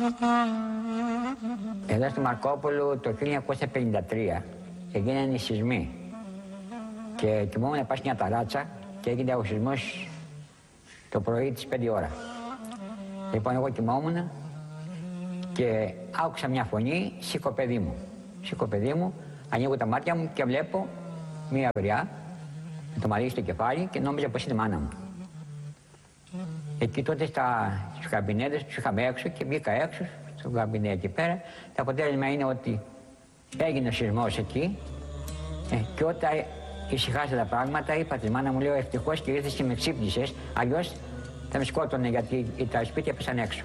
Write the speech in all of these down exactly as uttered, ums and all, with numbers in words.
Εδώ στο Μαρκόπουλο το χίλια εννιακόσια πενήντα τρία έγιναν οι σεισμοί και κοιμόμουν να πάω μια ταράτσα και έγινε ο σεισμός το πρωί της πέντε ώρα. Λοιπόν, εγώ κοιμόμουν και άκουσα μια φωνή, σήκω παιδί μου. Σήκω παιδί μου, ανοίγω τα μάτια μου και βλέπω μια γριά με το μαλλί στο κεφάλι και νόμιζα πως είναι η μάνα μου. Εκεί τότε στα, στους καμπινέτες τους είχαμε έξω και μπήκα έξω στο καμπινέ εκεί πέρα. Το αποτέλεσμα είναι ότι έγινε ο σεισμός εκεί ε, και όταν ησυχάσα τα πράγματα είπα τη μάνα μου, λέω ευτυχώς και ήρθες και με ξύπνησες, αλλιώς θα με σκότωνε γιατί τα σπίτια πέσαν έξω.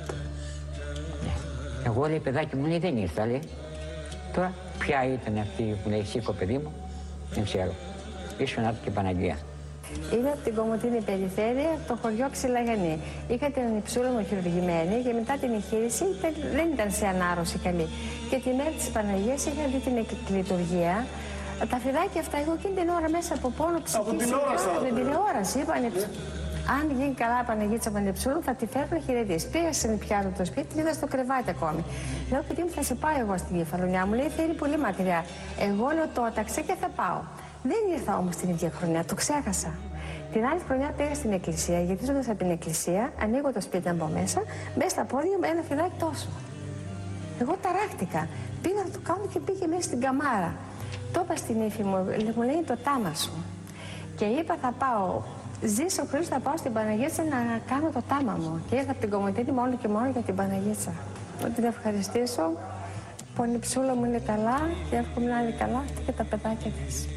Ε, εγώ λέει παιδάκι μου λέει, δεν ήρθα λέει. Τώρα ποια ήταν αυτή που λέει σήκω παιδί μου, δεν ξέρω. Ίσως να και Παναγία. Είμαι από την Κομοτήνη περιφέρεια, από το χωριό Ξυλαγανή. Είχα την ανιψούλα μου χειρουργημένη και μετά την εγχείρηση δεν ήταν σε ανάρρωση καλή. Και τη μέρα της Παναγίας είχα δει την εκλειτουργία. Τα φιδάκια αυτά, εγώ εκείνη την ώρα μέσα από πόνο ψυχής. Από την τηλεόραση. Από την τηλεόραση, είπα, αν γίνει καλά η Παναγίτσα Πανεψούλου, θα τη φέρουν χαιρετήσει. Πήγα στην πιάτο το σπίτι, την είδα στο κρεβάτι ακόμη. Λέω, παιδί μου, θα σε πάω εγώ στην Κεφαλονιά. Μου λέει, θέλει πολύ μακριά. Εγώ λέω, το ταξί και θα πάω. Δεν ήρθα όμως την ίδια χρονιά, το ξέχασα. Την άλλη χρονιά πήγα στην εκκλησία, γιατί ζώντας από την εκκλησία, ανοίγω το σπίτι να μπω μέσα, μέσα στα πόδια μου ένα φιδάκι τόσο. Εγώ ταράχτηκα. Πήγα να το κάνω και πήγε μέσα στην καμάρα. Το είπα στην ύφη μου, μου λέει το τάμα σου. Και είπα θα πάω, ζήσω χωρίς θα πάω στην Παναγίτσα να κάνω το τάμα μου. Και ήρθα από την Κομοτήνη μόνο και μόνο για την Παναγίτσα. Να την ευχαριστήσω, που η ψούλα μου είναι καλά και εύχομαι να είναι καλά και τα παιδάκια της.